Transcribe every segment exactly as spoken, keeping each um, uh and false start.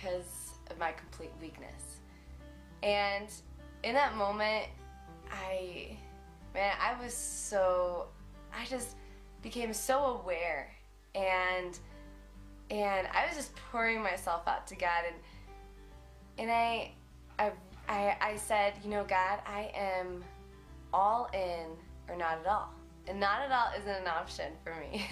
because of my complete weakness. And in that moment, I, man, I was so, I just became so aware, and and I was just pouring myself out to God, and and I, I, I, I said, you know, God, I am all in or not at all, and not at all isn't an option for me.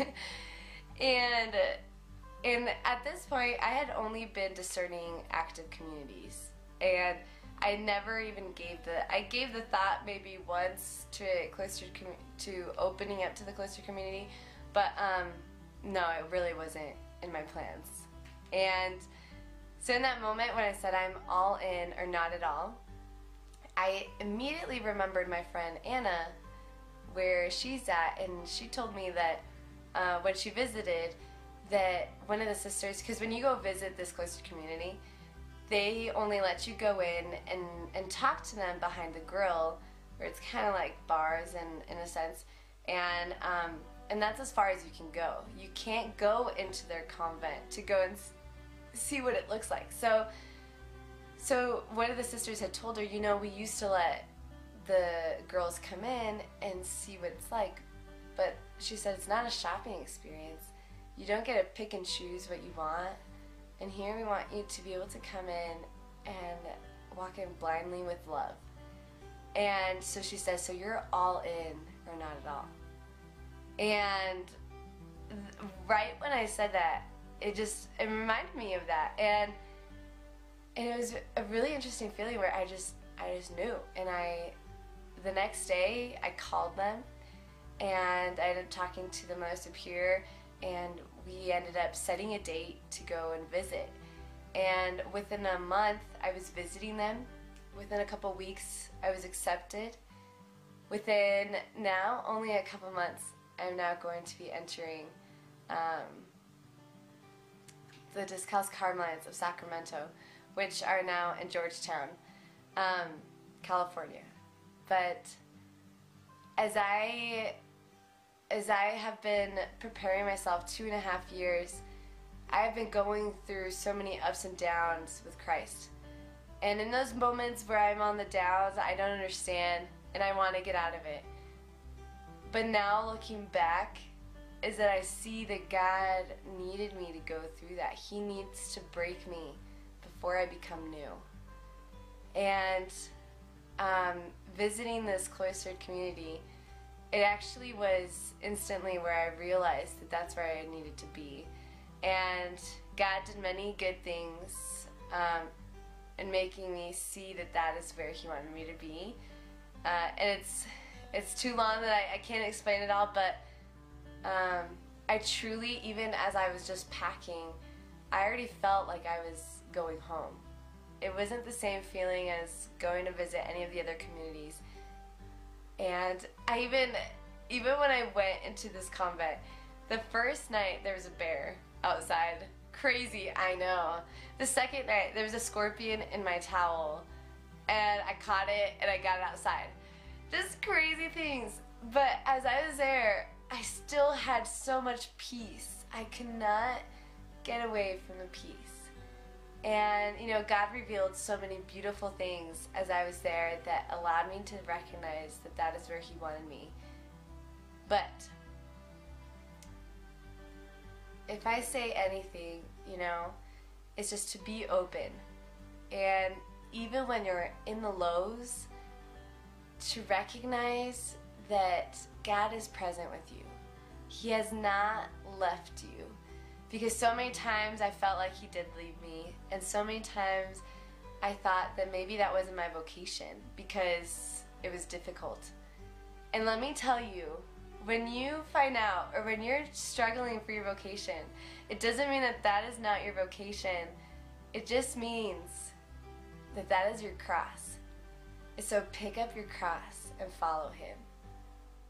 and and at this point, I had only been discerning active communities, and I never even gave the, I gave the thought maybe once to cloistered, to opening up to the cloistered community, but um, no, it really wasn't in my plans. And so in that moment when I said I'm all in or not at all, I immediately remembered my friend Anna, where she's at, and she told me that uh, when she visited, that one of the sisters, because when you go visit this cloistered community, they only let you go in and, and talk to them behind the grill, where it's kind of like bars in, in a sense, and um, and that's as far as you can go. You can't go into their convent to go and s see what it looks like. So, so one of the sisters had told her, you know, we used to let the girls come in and see what it's like, but she said it's not a shopping experience. You don't get to pick and choose what you want. And here we want you to be able to come in and walk in blindly with love. And so she says, so you're all in or not at all. And right when I said that, it just, it reminded me of that. And, and it was a really interesting feeling where I just, I just knew. And I, the next day, I called them, and I ended up talking to the Mother Superior, and we ended up setting a date to go and visit. And within a month, I was visiting them. Within a couple weeks, I was accepted. Within now, only a couple months, I'm now going to be entering um, the Descalzed Carmelites of Sacramento, which are now in Georgetown, um, California. But as I As I have been preparing myself two and a half years, I have been going through so many ups and downs with Christ. And in those moments where I'm on the downs, I don't understand, and I want to get out of it. But now looking back, is that I see that God needed me to go through that. He needs to break me before I become new. And um, visiting this cloistered community, it actually was instantly where I realized that that's where I needed to be. And God did many good things um, in making me see that that is where He wanted me to be. Uh, and it's it's too long that I, I can't explain it all, but um, I truly, even as I was just packing, I already felt like I was going home. It wasn't the same feeling as going to visit any of the other communities. And I even, even when I went into this convent, the first night there was a bear outside. Crazy, I know. The second night there was a scorpion in my towel, and I caught it and I got it outside. Just crazy things. But as I was there, I still had so much peace. I could not get away from the peace. And, you know, God revealed so many beautiful things as I was there that allowed me to recognize that that is where He wanted me. But if I say anything, you know, it's just to be open. And even when you're in the lows, to recognize that God is present with you. He has not left you. Because so many times I felt like He did leave me, and so many times I thought that maybe that wasn't my vocation because it was difficult. And let me tell you, when you find out, or when you're struggling for your vocation, it doesn't mean that that is not your vocation. It just means that that is your cross. So pick up your cross and follow Him.